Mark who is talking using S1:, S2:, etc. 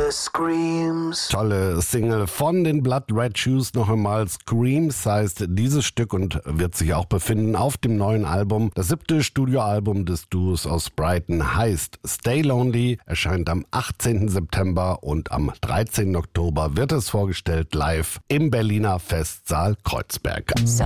S1: Screams.
S2: Tolle Single von den Blood Red Shoes, noch einmal Screams heißt dieses Stück und wird sich auch befinden auf dem neuen Album. Das 7. Studioalbum des Duos aus Brighton heißt Stay Lonely, erscheint am 18. September und am 13. Oktober wird es vorgestellt live im Berliner Festsaal Kreuzberg.
S1: So